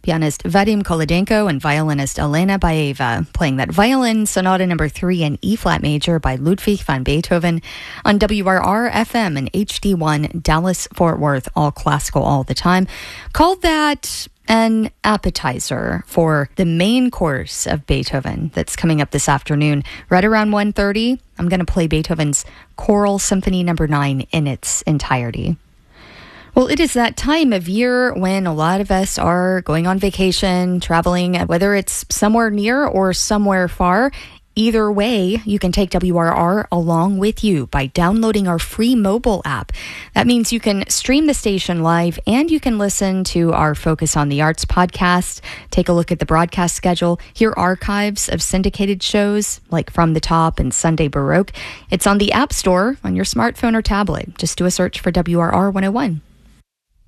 pianist Vadim Kolodenko and violinist Elena Baeva, playing that violin Sonata No. 3 in E-flat major by Ludwig van Beethoven on WRR-FM and HD1 Dallas-Fort Worth, all classical all the time. Called that an appetizer for the main course of Beethoven that's coming up this afternoon. Right around 1:30, I'm going to play Beethoven's Choral Symphony No. 9 in its entirety. Well, it is that time of year when a lot of us are going on vacation, traveling, whether it's somewhere near or somewhere far. Either way, you can take WRR along with you by downloading our free mobile app. That means you can stream the station live and you can listen to our Focus on the Arts podcast, take a look at the broadcast schedule, hear archives of syndicated shows like From the Top and Sunday Baroque. It's on the App Store on your smartphone or tablet. Just do a search for WRR 101.